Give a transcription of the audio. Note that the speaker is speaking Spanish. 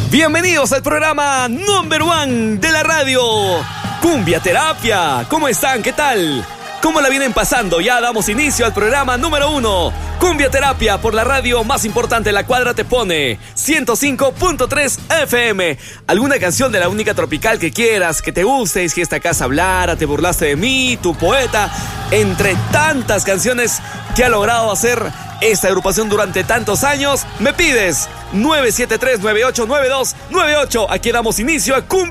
Bienvenidos al programa Number One de la radio, Cumbia Terapia. ¿Cómo están? ¿Qué tal? ¿Cómo la vienen pasando? Ya damos inicio al programa número 1, Cumbia Terapia, por la radio más importante. La Cuadra te pone 105.3 FM. ¿Alguna canción de la única tropical que quieras, que te guste? Si esta casa hablara, Te burlaste de mí, Tu poeta, entre tantas canciones que ha logrado hacer esta agrupación durante tantos años, me pides 973-989298. Aquí damos inicio a Cumbia